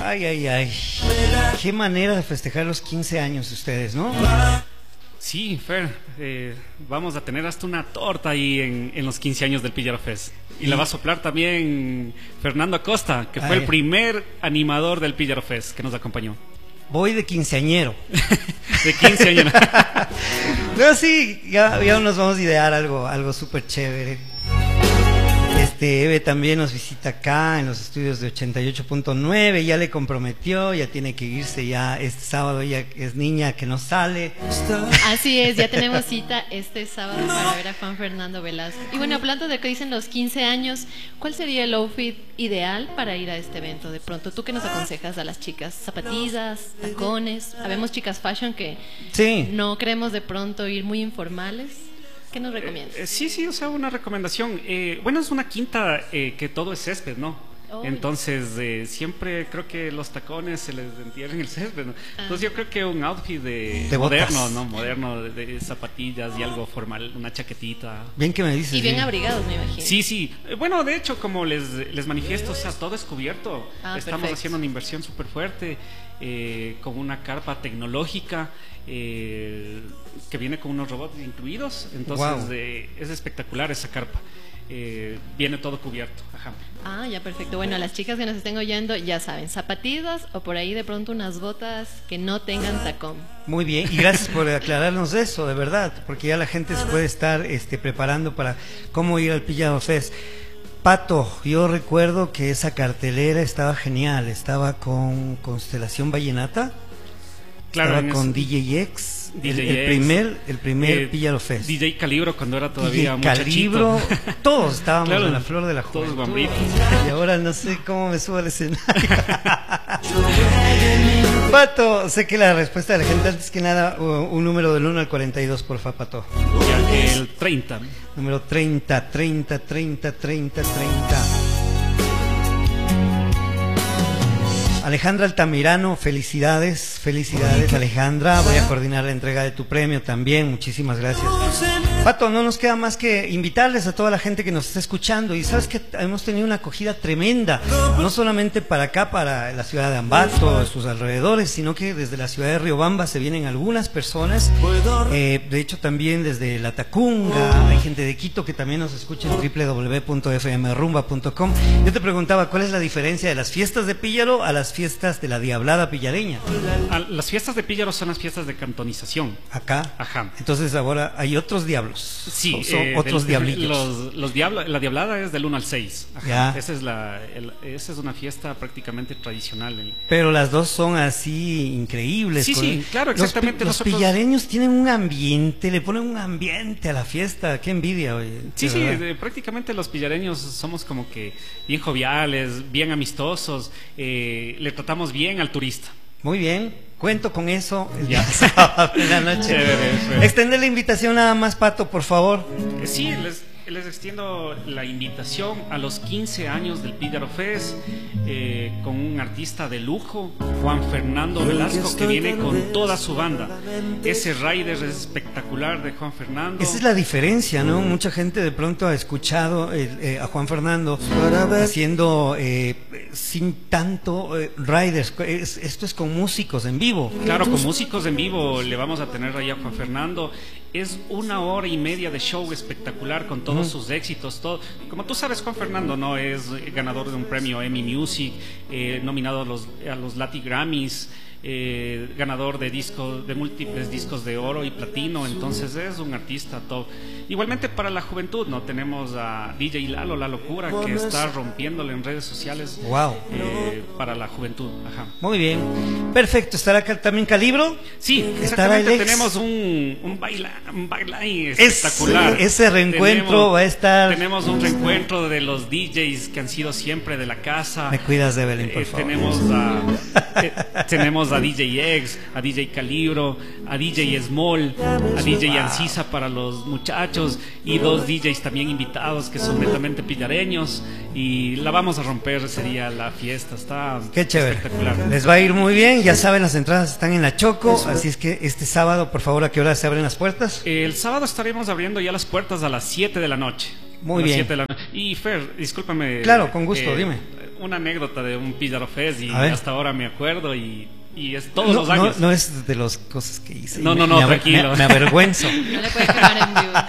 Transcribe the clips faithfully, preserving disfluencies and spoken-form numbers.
Ay, ay, ay. Qué manera de festejar los quince años de ustedes, ¿no? Sí, Fer, eh, vamos a tener hasta una torta ahí en, en los quince años del Píllaro Fest. Y, y la va a soplar también Fernando Acosta, que fue ay, el primer animador del Píllaro Fest que nos acompañó. Voy de quinceañero. De quince años. No, sí, ya, ya nos vamos a idear algo, algo súper chévere. Este, Eve también nos visita acá en los estudios de ochenta y ocho punto nueve, ya le comprometió, ya tiene que irse ya este sábado, ella es niña que no sale. Así es, ya tenemos cita este sábado para ver a Juan Fernando Velasco. Y bueno, hablando de que dicen los quince años, ¿cuál sería el outfit ideal para ir a este evento? De pronto, ¿tú qué nos aconsejas a las chicas? ¿Zapatillas, tacones? Habemos chicas fashion que sí, no queremos de pronto ir muy informales. ¿Qué nos recomiendas? Eh, sí, sí, o sea, una recomendación. Eh, bueno, es una quinta eh, que todo es césped, ¿no? Oh, entonces, eh, siempre creo que los tacones se les entierra en el césped, ¿no? Ah. Entonces yo creo que un outfit de, de moderno, botas. ¿no? Moderno, de, de zapatillas y algo formal, una chaquetita. Bien que me dices. Y bien, bien abrigados, me imagino. Sí, sí. Eh, bueno, de hecho, como les, les manifiesto, o sea, todo es cubierto. Ah, Estamos perfecto. haciendo una inversión súper fuerte, eh, con una carpa tecnológica. Eh, que viene con unos robots incluidos, entonces wow. eh, es espectacular esa carpa. Eh, viene todo cubierto. Ajá. Ah, ya, perfecto. Bueno, a las chicas que nos estén oyendo, ya saben, zapatillas o por ahí de pronto unas botas que no tengan tacón. Muy bien, y gracias por aclararnos eso, de verdad, porque ya la gente se puede estar este, preparando para cómo ir al Píllaro Fest. Pato, yo recuerdo que esa cartelera estaba genial, estaba con Constelación Vallenata. Claro, estaba con es, D J X, D J el, el X, primer, el primer eh, Píllaro Fest. D J Calibro cuando era todavía D J Calibro, todos estábamos claro, en la flor de la juventud. Todos guambritos. Y ahora no sé cómo me subo al escenario. Pato, sé que la respuesta de la gente, antes que nada, un número del uno al cuarenta y dos, por favor, Pato. Ya, el treinta. Número treinta, treinta, treinta, treinta, treinta. Alejandra Altamirano, felicidades, felicidades Alejandra, voy a coordinar la entrega de tu premio también, muchísimas gracias. Pato, no nos queda más que invitarles a toda la gente que nos está escuchando, y sabes que hemos tenido una acogida tremenda, no solamente para acá, para la ciudad de Ambato, sus alrededores, sino que desde la ciudad de Riobamba se vienen algunas personas, eh, de hecho también desde La Tacunga, hay gente de Quito que también nos escucha en doble u doble u doble u punto f m rumba punto com. Yo te preguntaba, ¿cuál es la diferencia de las fiestas de Píllaro a las fiestas de la Diablada pillareña? Las fiestas de Píllaro son las fiestas de cantonización. Acá. Ajá. Entonces ahora hay otros diablos. Sí, son, son eh, otros del, diablillos. Los, los diablo, la Diablada es del uno al seis. Ajá. Ya. Esa es la, el, esa es una fiesta prácticamente tradicional. El... Pero las dos son así increíbles. Sí, sí, claro, exactamente. Los, nosotros... los pillareños tienen un ambiente, le ponen un ambiente a la fiesta. Qué envidia, oye. Sí, sí, de, prácticamente los pillareños somos como que bien joviales, bien amistosos, eh, le tratamos bien al turista. Muy bien, cuento con eso el ya. sábado en la noche. Chévere, extender la invitación nada más, Pato, por favor. Eh, sí, les, les extiendo la invitación a los quince años del Píllaro Fest, eh, con un artista de lujo, Juan Fernando Velasco, que viene con toda su banda. Ese rider es espectacular de Juan Fernando. Esa es la diferencia, ¿no? Mm. Mucha gente de pronto ha escuchado eh, eh, a Juan Fernando haciendo eh, sin tanto eh, riders. Es, esto es con músicos en vivo. Claro, con músicos en vivo le vamos a tener ahí a Juan Fernando. Es una hora y media de show espectacular con todos mm. sus éxitos. Todo. Como tú sabes, Juan Fernando no es ganador de un premio Emmy Music, eh, nominado a los, a los Latin Grammys, eh, ganador de discos, de múltiples discos de oro y platino. Entonces es un artista top. Igualmente para la juventud, ¿no? Tenemos a D J Lalo, La Locura, que está rompiéndole en redes sociales. Wow. Eh, para la juventud. Ajá. Muy bien. Perfecto. ¿Estará acá también Calibro? Sí, exactamente. Tenemos un, un baila, un bailarín espectacular. Es, ese reencuentro tenemos, va a estar. Tenemos un reencuentro de los D Js que han sido siempre de la casa. Me cuidas de Belén, por eh, favor. Tenemos a, eh, tenemos a D J X, a D J Calibro, a D J Small, a D J Ancisa para los muchachos, y dos D Js también invitados que son netamente pillareños, y la vamos a romper, sería la fiesta. Está qué chévere, espectacular. Les va a ir muy bien, ya saben, las entradas están en la Choco. Eso. Así es que este sábado, por favor, ¿a qué hora se abren las puertas? El sábado estaremos abriendo ya las puertas a las siete de la noche. Muy bien. siete de la noche. Y Fer, discúlpame. Claro, con gusto, eh, dime. una anécdota de un Píllaro Fest y A ver. hasta ahora me acuerdo y, y es todos No, los no, años. no es de las cosas que hice. No, Me- no, no, me aver- tranquilo. Me, me avergüenzo. No le puede quemar en vivo.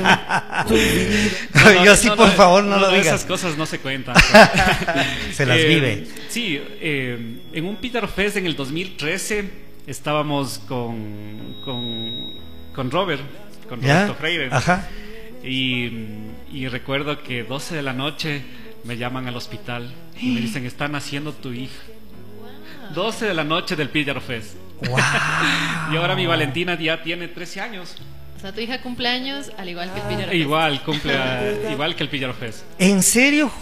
No, no, Yo sí, no, por no, favor, no, no, lo no, digas. Esas cosas no se cuentan. Se las Eh, vive. Sí, eh, en un Píllaro Fest en el dos mil trece estábamos con, con, con Robert, con ¿Ya? Roberto Freire. Ajá. Y, y recuerdo que doce de la noche me llaman al hospital y me dicen, están haciendo tu hija. doce de la noche del Píllaro Fest. Wow. Y ahora mi Valentina ya tiene trece años. O sea, tu hija cumple años al igual que el Píllaro Fest. Igual, cumple a- igual que el Píllaro Fest. ¿En serio?